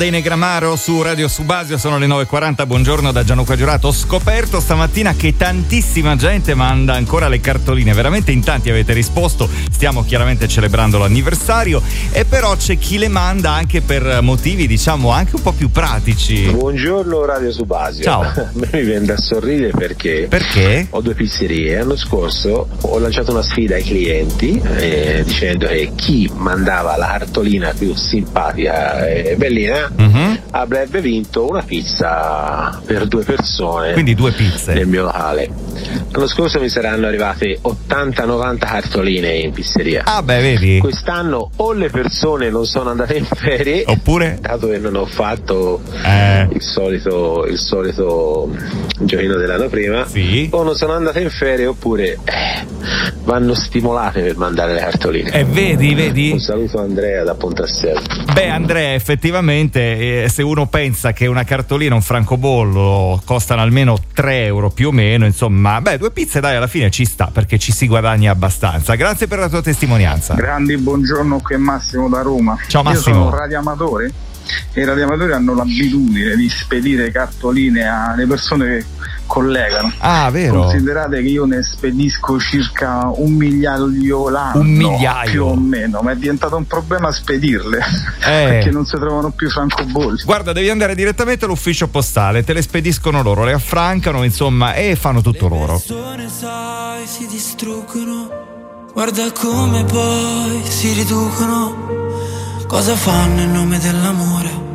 dei Negramaro su Radio Subasio, sono le 9.40. Buongiorno da Gianluca Giurato. Ho scoperto stamattina che tantissima gente manda ancora le cartoline, veramente in tanti avete risposto. Stiamo chiaramente celebrando l'anniversario e però c'è chi le manda anche per motivi diciamo anche un po' più pratici. Buongiorno Radio Subasio. Ciao. A me mi viene da sorridere perché ho 2 pizzerie. L'anno scorso ho lanciato una sfida ai clienti dicendo che chi mandava la cartolina più simpatica e bellina avrebbe vinto una pizza per 2 persone. Quindi 2 pizze nel mio locale. L'anno scorso mi saranno arrivate 80-90 cartoline in pizzeria. Ah beh, vedi? Quest'anno o le persone non sono andate in ferie, oppure dato che non ho fatto il solito giochino dell'anno prima, sì, o non sono andate in ferie oppure vanno stimolate per mandare le cartoline. Vedi? Un saluto a Andrea da Pontassiello. Beh Andrea, effettivamente se uno pensa che una cartolina, un francobollo costano almeno 3 euro più o meno, insomma, 2 pizze dai, alla fine ci sta perché ci si guadagna abbastanza. Grazie per la tua testimonianza. Grandi, buongiorno, qui è Massimo da Roma. Ciao Massimo. Io sono radioamatore e i radioamatori hanno l'abitudine di spedire cartoline alle persone che collegano. Ah, vero? Considerate che io ne spedisco circa 1 migliaio l'anno. 1 migliaio? Più o meno, ma è diventato un problema spedirle perché non si trovano più francobolli. Guarda, devi andare direttamente all'ufficio postale, te le spediscono loro, le affrancano, insomma, e fanno tutto loro. Le persone, sai, si distruggono, guarda come poi si riducono, cosa fanno in nome dell'amore.